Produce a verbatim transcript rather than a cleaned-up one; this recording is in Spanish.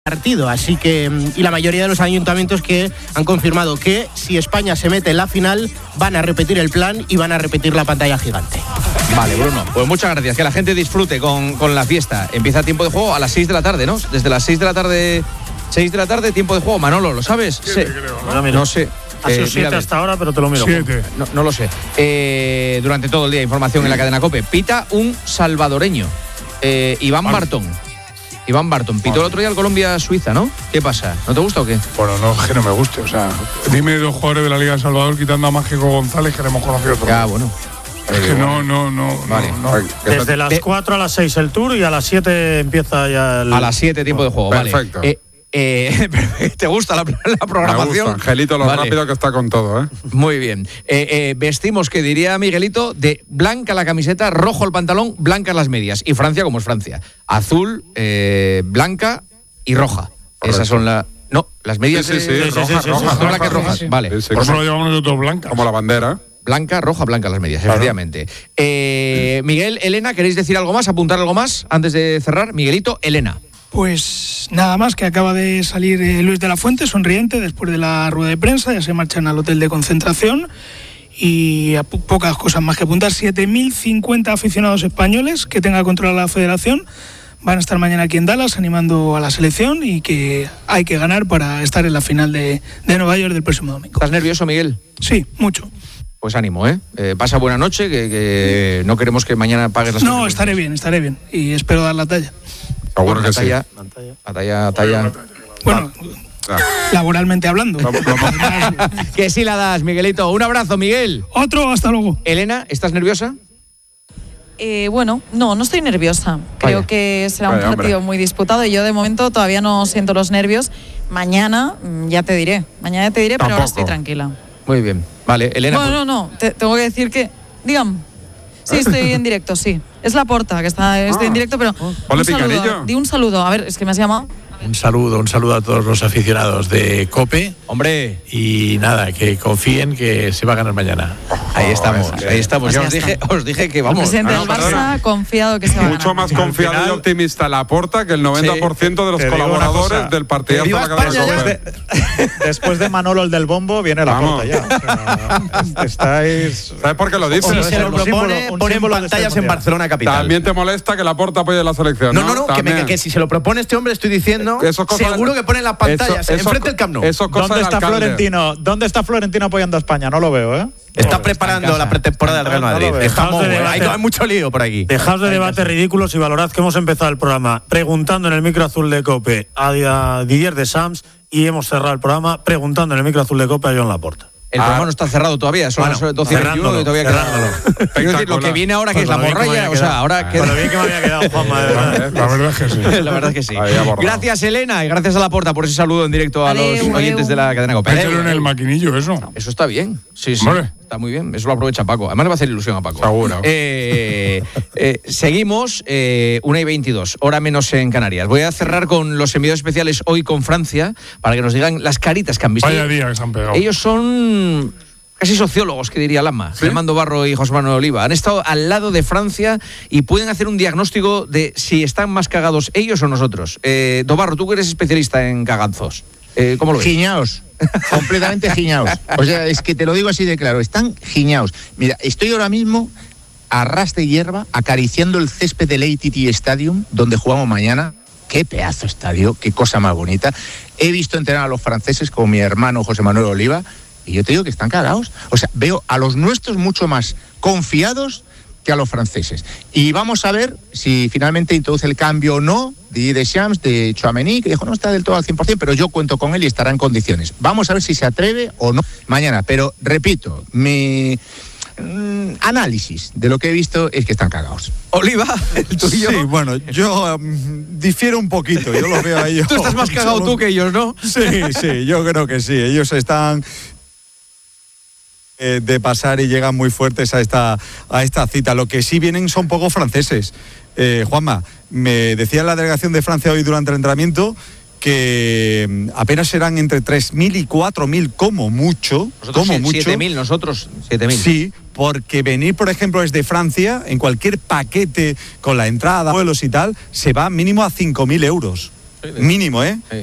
partido, así que y la mayoría de los ayuntamientos que han confirmado que si España se mete en la final van a repetir el plan y van a repetir la pantalla gigante. Vale, Bruno, pues muchas gracias, que la gente disfrute con, con la fiesta. Empieza tiempo de juego a las seis de la tarde, ¿no? Desde las seis de la tarde, seis de la tarde, tiempo de juego. Manolo, ¿lo sabes? Sí, creo, ¿no? No, no sé. Ha sido siete hasta ahora, pero te lo miro. Siete. No, no lo sé. Eh, durante todo el día, información en la cadena COPE. Pita un salvadoreño, eh, Iván vale. Bartón. Iván Bartón, pitó el otro día al Colombia-Suiza, ¿no? ¿Qué pasa? ¿No te gusta o qué? Bueno, no, es que no me guste, o sea, dime dos jugadores de la Liga de Salvador quitando a Mágico González que le hemos conocido todos. Ya, bueno. Es que no, no, no, vale. no, no. Desde las cuatro a las seis el tour y a las siete empieza ya el... A las siete tiempo de juego, perfecto. Vale. Eh, Eh, ¿Te gusta la, la programación? Me gusta, Angelito, lo vale. rápido que está con todo, ¿eh? Muy bien. Eh, eh, vestimos, que diría Miguelito, de blanca la camiseta, rojo el pantalón, blancas las medias. Y Francia, como es Francia, azul, eh, blanca y roja. Correcto. Esas son las... No, las medias... Sí, sí, sí, eh, roja, sí, sí, roja, son blancas rojas, sí. Vale. Sí, sí, por eso lo llevamos nosotros blanca. Como la bandera. Blanca, roja, blanca las medias, claro. Efectivamente. Eh, Miguel, Elena, ¿queréis decir algo más? ¿Apuntar algo más antes de cerrar? Miguelito, Elena. Pues nada más, que acaba de salir eh, Luis de la Fuente, sonriente, después de la rueda de prensa, ya se marchan al hotel de concentración y a po- pocas cosas más que apuntar. siete mil cincuenta aficionados españoles que tenga controlada la federación van a estar mañana aquí en Dallas animando a la selección y que hay que ganar para estar en la final de, de Nueva York del próximo domingo. ¿Estás nervioso, Miguel? Sí, mucho. Pues ánimo, ¿eh? eh pasa buena noche, que, que no queremos que mañana pagues las... No, estaré bien, estaré bien y espero dar la talla. Seguro que talla, sí. Talla, talla. Bueno, ah. laboralmente hablando. Que sí la das, Miguelito. Un abrazo, Miguel. Otro, hasta luego. Elena, ¿estás nerviosa? Eh, bueno, no, no estoy nerviosa. Creo Vaya. que será un Vaya, partido hombre. muy disputado y yo de momento todavía no siento los nervios. Mañana ya te diré, mañana ya te diré, pero ahora estoy tranquila. Muy bien. Vale, Elena. Bueno, pues... no, no, te, tengo que decir que, digan, sí, estoy en directo, sí. Es la Porta, que está, estoy en directo, pero Ponle un saludo, picanillo. di un saludo, a ver, es que me has llamado. Un saludo, un saludo a todos los aficionados de COPE. Hombre. Y nada, que confíen que se va a ganar mañana. Ahí estamos, ahí estamos. Pues ya ya os está. dije, os dije que El vamos. presidente Ah, del no, Barça perdona. confiado que se va a ganar. Mucho más confiado final, y optimista Laporta que el noventa por ciento de los te digo una colaboradores cosa. del partidazo de la cadena Después COPE. de, después de Manolo el del bombo, viene la Vamos. Porta ya. O sea, estáis... ¿Sabes por qué lo dices? Si se lo un propone, símbolo- un ponen símbolo de este pantallas en mundial. Barcelona capital. También te molesta que Laporta apoye la selección, No, ¿no? no, no, que, me- También. que si se lo propone este hombre, estoy diciendo, Eso es cosa seguro de- que ponen las pantallas Eso- eso- enfrente del Camp Nou. Eso es cosa ¿Dónde del está alcalde. Florentino? ¿Dónde está Florentino apoyando a España? No lo veo, ¿eh? Está No, preparando la pretemporada del Real No lo Madrid. veo. Estamos, Dejaos de hay, debate. hay mucho lío por aquí. Dejaos de debate ridículos y valorad que hemos empezado el programa preguntando en el micro azul de COPE a, a Didier Deschamps y hemos cerrado el programa preguntando en el micro azul de COPE a Joan Laporta. El Ah. programa no está cerrado todavía, son Bueno, las doce y veintiuno y todavía queda. Quiero decir, lo que viene ahora, que es la Con lo bien que me morralla, había o sea, quedado. ahora Con queda... lo bien que me había quedado, Juanma, de verdad. La verdad es que sí. La verdad es que sí. Ahí abordado. Gracias, Elena, y gracias a Laporta por ese saludo en directo a Adeu, los oyentes adeu. de la cadena COPE. Mételo en el maquinillo, eso. Eso está bien. Sí, sí. Hombre. Está muy bien. Eso lo aprovecha Paco. Además le va a hacer ilusión a Paco. Seguro. Eh, eh, seguimos, eh, una y veintidós, hora menos en Canarias. Voy a cerrar con los enviados especiales hoy con Francia para que nos digan las caritas que han visto. Vaya día que se han pegado. Ellos son casi sociólogos, que diría Lama, ¿Sí? Armando Barro y José Manuel Oliva. Han estado al lado de Francia y pueden hacer un diagnóstico de si están más cagados ellos o nosotros. Eh, Dobarro, tú que eres especialista en cagazos. Eh, ¿Cómo lo ves? Giñaos, completamente giñaos. O sea, es que te lo digo así de claro, están giñaos. Mira, estoy ahora mismo a ras de hierba acariciando el césped del A T T Stadium, donde jugamos mañana. Qué pedazo de estadio, qué cosa más bonita. He visto entrenar a los franceses como mi hermano José Manuel Oliva y yo te digo que están cagados. O sea, veo a los nuestros mucho más confiados que a los franceses. Y vamos a ver si finalmente introduce el cambio o no de Deschamps, de Tchouaméni, que dijo no está del todo al cien por ciento, pero yo cuento con él y estará en condiciones. Vamos a ver si se atreve o no mañana. Pero, repito, mi mm, análisis de lo que he visto es que están cagados. Oliva, el tuyo. Sí, bueno, yo um, difiero un poquito, yo lo veo a ellos. Tú estás más cagado tú que ellos, ¿no? Sí, sí, yo creo que sí. Ellos están eh, de pasar y llegan muy fuertes a esta, a esta cita. Lo que sí vienen son poco franceses. Eh, Juanma, me decía la delegación de Francia hoy durante el entrenamiento que mm, apenas serán entre tres mil y cuatro mil como mucho. Nosotros como si- mucho. siete mil, nosotros siete mil. Sí, porque venir, por ejemplo, desde Francia, en cualquier paquete con la entrada, vuelos y tal, se va mínimo a cinco mil euros. Mínimo, ¿eh? Sí.